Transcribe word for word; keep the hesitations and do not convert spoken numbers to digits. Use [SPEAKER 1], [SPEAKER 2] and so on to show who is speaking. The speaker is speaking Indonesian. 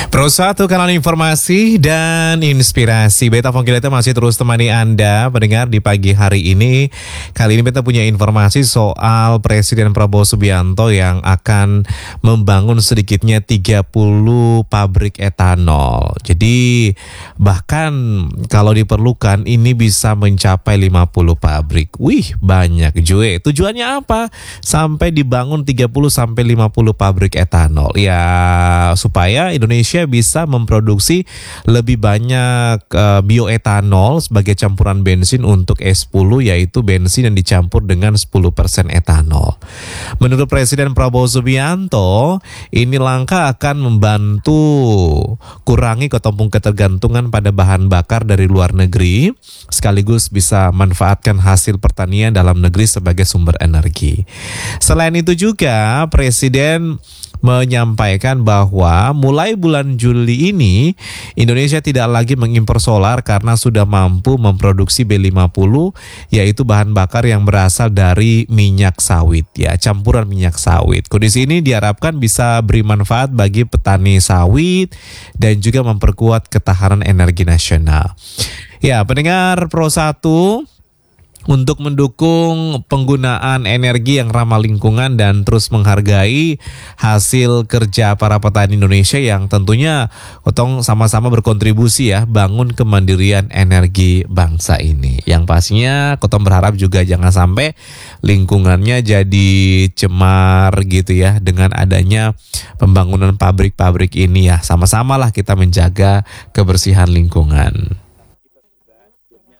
[SPEAKER 1] Pro satu kanal informasi dan inspirasi. Beta Fongkileta masih terus temani Anda pendengar di pagi hari ini. Kali ini Beta punya informasi soal Presiden Prabowo Subianto yang akan membangun sedikitnya tiga puluh pabrik etanol. Jadi bahkan kalau diperlukan ini bisa mencapai lima puluh pabrik. Wih, banyak cuy. Tujuannya apa? Sampai dibangun tiga puluh sampai lima puluh pabrik etanol. Ya, supaya Indonesia bisa memproduksi lebih banyak uh, bioetanol sebagai campuran bensin untuk E sepuluh, yaitu bensin yang dicampur dengan sepuluh persen etanol. Menurut Presiden Prabowo Subianto, ini langkah akan membantu kurangi ketumpung ketergantungan pada bahan bakar dari luar negeri, sekaligus bisa manfaatkan hasil pertanian dalam negeri sebagai sumber energi. Selain itu juga Presiden menyampaikan bahwa mulai bulan Juli ini Indonesia tidak lagi mengimpor solar karena sudah mampu memproduksi B lima puluh, yaitu bahan bakar yang berasal dari minyak sawit, ya, campuran minyak sawit. Kondisi ini diharapkan bisa beri manfaat bagi petani sawit dan juga memperkuat ketahanan energi nasional. Ya, pendengar Pro satu, untuk mendukung penggunaan energi yang ramah lingkungan dan terus menghargai hasil kerja para petani Indonesia yang tentunya Kotong sama-sama berkontribusi ya bangun kemandirian energi bangsa ini. Yang pastinya Kotong berharap juga jangan sampai lingkungannya jadi cemar gitu ya dengan adanya pembangunan pabrik-pabrik ini ya. Sama-samalah kita menjaga kebersihan lingkungan.